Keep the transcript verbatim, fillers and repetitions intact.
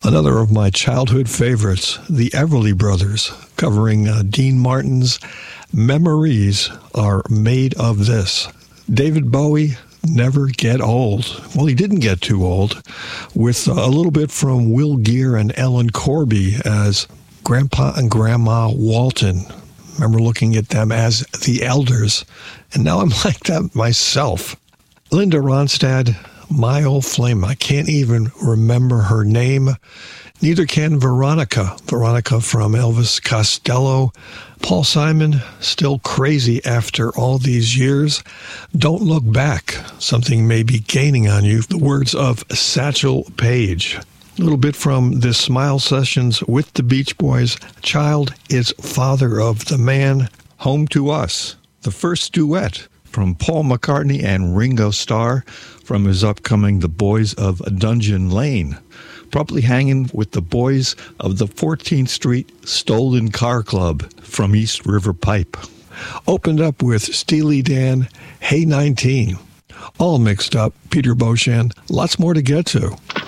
Another of my childhood favorites, the Everly Brothers, covering uh, Dean Martin's Memories Are Made of This. David Bowie, Never Get Old. Well, he didn't get too old, with a little bit from Will Geer and Ellen Corby as Grandpa and Grandma Walton. Remember looking at them as the elders, and now I'm like that myself. Linda Ronstadt, My Old Flame. I can't even remember her name. Neither can Veronica. Veronica from Elvis Costello. Paul Simon, Still Crazy After All These Years. Don't Look Back. Something may be gaining on you. The words of Satchel Paige. A little bit from the Smile Sessions with the Beach Boys. Child is Father of the Man. Home to Us. The first duet from Paul McCartney and Ringo Starr from his upcoming The Boys of Dungeon Lane. Probably hanging with the boys of the fourteenth Street Stolen Car Club from East River Pipe. Opened up with Steely Dan, Hey nineteen. All mixed up, Peter Beauchamp. Lots more to get to.